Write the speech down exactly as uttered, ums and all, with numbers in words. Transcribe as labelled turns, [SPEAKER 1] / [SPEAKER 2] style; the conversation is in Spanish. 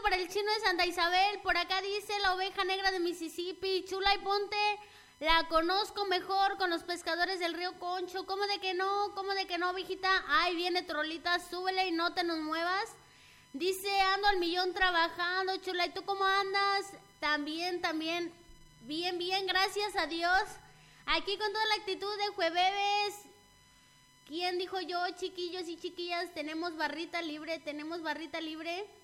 [SPEAKER 1] para el chino de Santa Isabel. Por acá dice la oveja negra de Mississippi. Chula y ponte, la conozco mejor con los pescadores del río Concho. ¿Cómo de que no? ¿Cómo de que no, viejita? Ay, viene Trolita, súbele y no te nos muevas. Dice, ando al millón trabajando, chula. ¿Y tú cómo andas? También, también. Bien, bien, gracias a Dios. Aquí con toda la actitud de jueves. ¿Quién dijo yo, chiquillos y chiquillas? Tenemos barrita libre, tenemos barrita libre.